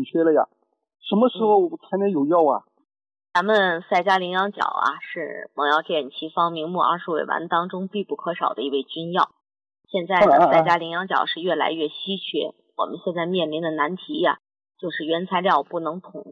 缺了呀？什么时候才能有药啊？ 咱们赛迦羚羊角啊，是蒙药健气方明目20味丸当中必不可少的一味君药。现在呢，赛迦羚羊角是越来越稀缺。我们现在面临的难题呀，就是原材料不能统